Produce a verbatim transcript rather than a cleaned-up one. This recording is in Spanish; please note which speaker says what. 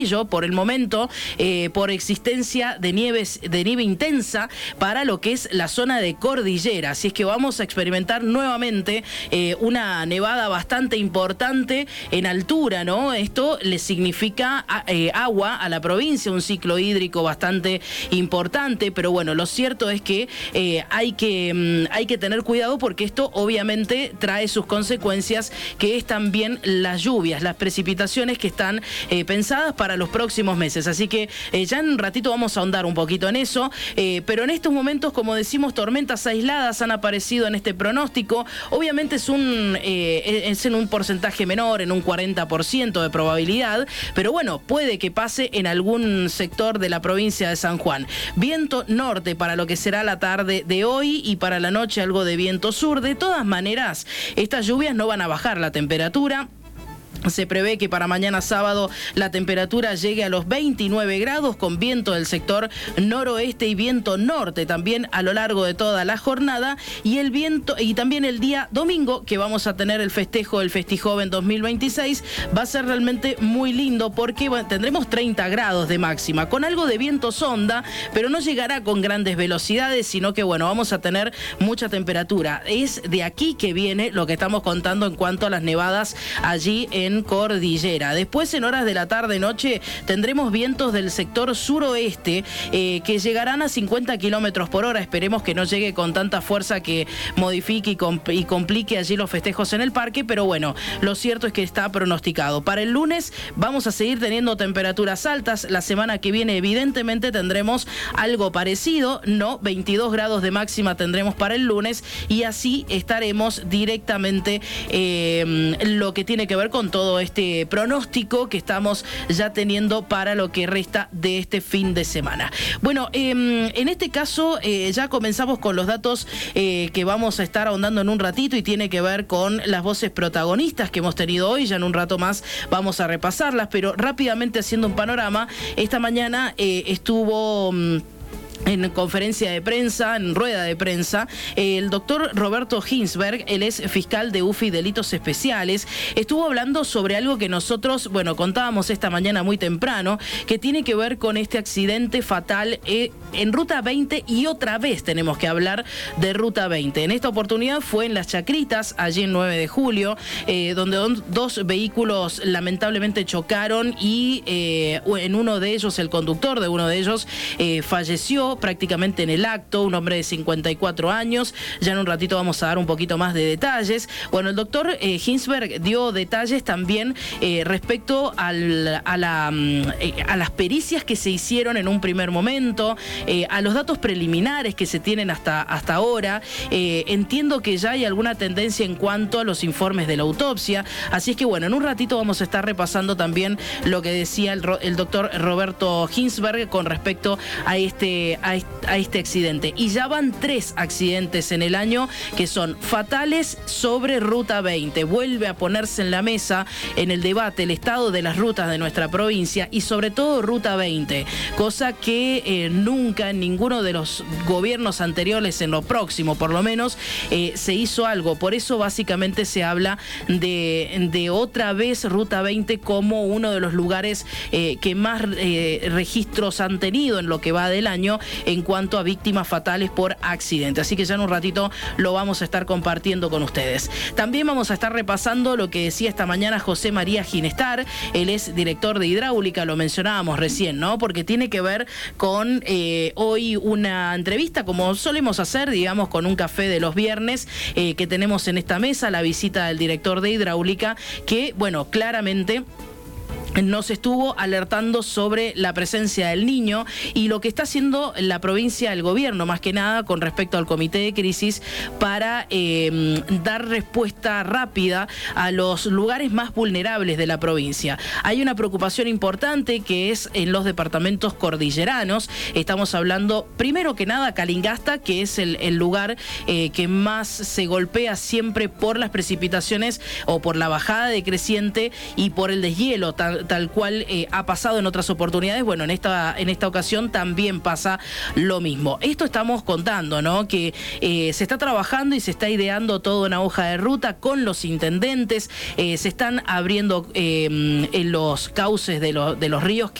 Speaker 1: por el momento, eh, por existencia de nieves, de nieve intensa para lo que es la zona de cordillera. Así es que vamos a experimentar nuevamente eh, una nevada bastante importante en altura, ¿no? Esto le significa eh, agua a la provincia, un ciclo hídrico bastante importante, pero bueno, lo cierto es que eh, hay que, hay que tener cuidado porque esto obviamente trae sus consecuencias, que es también las lluvias, las precipitaciones que están eh, pensadas para los próximos meses. Así que eh, ya en un ratito vamos a ahondar un poquito en eso, eh, pero en estos momentos, como decimos, tormentas aisladas han aparecido en este pronóstico. Obviamente es un eh, es en un porcentaje menor, en un cuarenta por ciento de probabilidad, pero bueno, puede que pase en algún sector de la provincia de San Juan. Viento norte para lo que será la tarde de hoy y para la noche algo de viento sur. De todas maneras, estas lluvias no van a bajar la temperatura. Se prevé que para mañana sábado la temperatura llegue a los veintinueve grados con viento del sector noroeste y viento norte también a lo largo de toda la jornada, y el viento y también el día domingo, que vamos a tener el festejo, el Festijoven dos mil veintiséis, va a ser realmente muy lindo porque bueno, tendremos treinta grados de máxima con algo de viento sonda, pero no llegará con grandes velocidades, sino que bueno, vamos a tener mucha temperatura. Es de aquí que viene lo que estamos contando en cuanto a las nevadas allí en cordillera. Después, en horas de la tarde-noche, tendremos vientos del sector suroeste eh, que llegarán a cincuenta kilómetros por hora. Esperemos que no llegue con tanta fuerza que modifique y, compl y complique allí los festejos en el parque, pero bueno, lo cierto es que está pronosticado. Para el lunes vamos a seguir teniendo temperaturas altas. La semana que viene, evidentemente, tendremos algo parecido, ¿no? veintidós grados de máxima tendremos para el lunes, y así estaremos directamente eh, lo que tiene que ver con todo este pronóstico que estamos ya teniendo para lo que resta de este fin de semana. Bueno, eh, en este caso eh, ya comenzamos con los datos eh, que vamos a estar ahondando en un ratito, y tiene que ver con las voces protagonistas que hemos tenido hoy. Ya en un rato más vamos a repasarlas, pero rápidamente haciendo un panorama, esta mañana eh, estuvo... Mmm, en conferencia de prensa, en rueda de prensa, el doctor Roberto Ginsberg, él es fiscal de U F I Delitos Especiales, estuvo hablando sobre algo que nosotros, bueno, contábamos esta mañana muy temprano, que tiene que ver con este accidente fatal eh, en Ruta veinte, y otra vez tenemos que hablar de Ruta veinte. En esta oportunidad fue en Las Chacritas, allí en nueve de julio, eh, donde dos vehículos lamentablemente chocaron y eh, en uno de ellos, el conductor de uno de ellos, eh, falleció prácticamente en el acto, un hombre de cincuenta y cuatro años. Ya en un ratito vamos a dar un poquito más de detalles. Bueno, el doctor eh, Ginsberg dio detalles también eh, respecto al, a, la, eh, a las pericias que se hicieron en un primer momento, eh, a los datos preliminares que se tienen hasta, hasta ahora. Eh, entiendo que ya hay alguna tendencia en cuanto a los informes de la autopsia, así es que bueno, en un ratito vamos a estar repasando también lo que decía el, el doctor Roberto Ginsberg con respecto a este A este accidente. Y ya van tres accidentes en el año que son fatales sobre Ruta veinte. Vuelve a ponerse en la mesa, en el debate, el estado de las rutas de nuestra provincia, y sobre todo Ruta veinte, cosa que eh, nunca en ninguno de los gobiernos anteriores, en lo próximo por lo menos, eh, se hizo algo. Por eso básicamente se habla de, de otra vez Ruta veinte como uno de los lugares eh, que más eh, registros han tenido en lo que va del año en cuanto a víctimas fatales por accidente. Así que ya en un ratito lo vamos a estar compartiendo con ustedes. También vamos a estar repasando lo que decía esta mañana José María Ginestar. Él es director de hidráulica, lo mencionábamos recién, ¿no? Porque tiene que ver con eh, hoy una entrevista, como solemos hacer, digamos, con un café de los viernes eh, que tenemos en esta mesa, la visita del director de hidráulica, que, bueno, claramente nos estuvo alertando sobre la presencia del Niño y lo que está haciendo la provincia, el gobierno, más que nada con respecto al comité de crisis, para eh, dar respuesta rápida a los lugares más vulnerables de la provincia. Hay una preocupación importante que es en los departamentos cordilleranos. Estamos hablando, primero que nada, Calingasta, que es el, el lugar eh, que más se golpea siempre por las precipitaciones o por la bajada decreciente y por el deshielo tan, tal, tal cual eh, ha pasado en otras oportunidades, bueno, en esta, en esta ocasión también pasa lo mismo. Esto estamos contando, ¿no? Que eh, se está trabajando y se está ideando toda una hoja de ruta con los intendentes, eh, se están abriendo eh, en los cauces de, lo, de los ríos